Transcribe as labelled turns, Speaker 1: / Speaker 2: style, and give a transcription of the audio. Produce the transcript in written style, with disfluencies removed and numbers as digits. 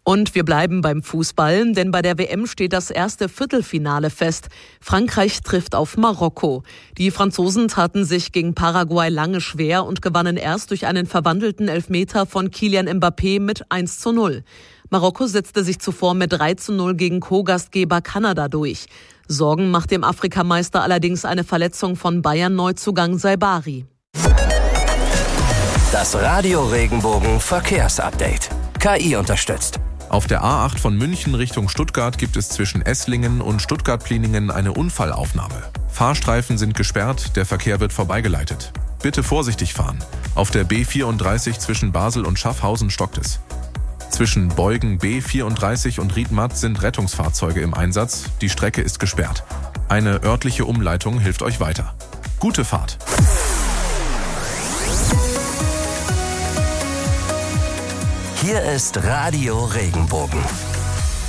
Speaker 1: Und wir bleiben beim Fußball, denn bei der WM steht das erste Viertelfinale fest. Frankreich trifft auf Marokko. Die Franzosen taten sich gegen Paraguay lange schwer und gewannen erst durch einen verwandelten Elfmeter von Kylian Mbappé mit 1:0. Marokko setzte sich zuvor mit 3:0 gegen Co-Gastgeber Kanada durch. Sorgen macht dem Afrikameister allerdings eine Verletzung von Bayern-Neuzugang Saibari.
Speaker 2: Das Radio Regenbogen Verkehrsupdate. KI unterstützt.
Speaker 3: Auf der A8 von München Richtung Stuttgart gibt es zwischen Esslingen und Stuttgart-Pliningen eine Unfallaufnahme. Fahrstreifen sind gesperrt, der Verkehr wird vorbeigeleitet. Bitte vorsichtig fahren. Auf der B34 zwischen Basel und Schaffhausen stockt es. Zwischen Beugen B34 und Riedmatt sind Rettungsfahrzeuge im Einsatz. Die Strecke ist gesperrt. Eine örtliche Umleitung hilft euch weiter. Gute Fahrt!
Speaker 2: Hier ist Radio Regenbogen.